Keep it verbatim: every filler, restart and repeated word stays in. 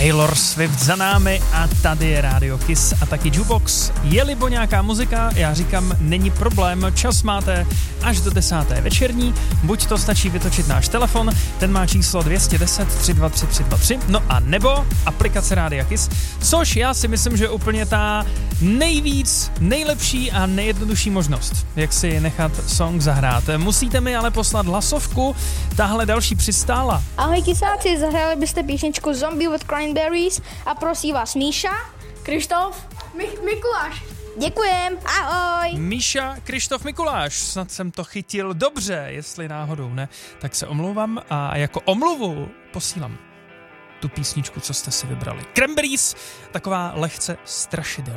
Taylor Swift za námi a tady je Radio Kiss a taky Jukebox. Je-libo nějaká muzika, já říkám, není problém, čas máte až do desáté večerní, buď to stačí vytočit náš telefon, ten má číslo dvě deset tři dva tři tři dva tři, no a nebo aplikace Rádia Kiss, což já si myslím, že je úplně ta nejvíc, nejlepší a nejjednodušší možnost, jak si nechat song zahrát. Musíte mi ale poslat hlasovku, tahle další přistála. Ahoj kysáci, zahráli byste písničku Zombie with Cranberries a prosím vás Míša, Krištof, Mi- Mikuláš. Děkujem, ahoj. Míša, Krištof, Mikuláš, snad jsem to chytil dobře, jestli náhodou ne, tak se omlouvám a jako omluvu posílám tu písničku, co jste si vybrali. Cranberries, taková lehce strašidelná.